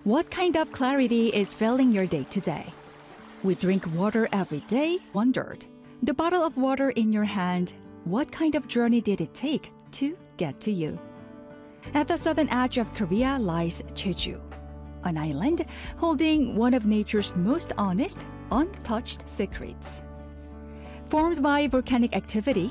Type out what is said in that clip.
What kind of clarity is filling your day today? We drink water every day, wondered. The bottle of water in your hand, what kind of journey did it take to get to you? At the southern edge of Korea lies Jeju, an island holding one of nature's most honest, untouched secrets. Formed by volcanic activity,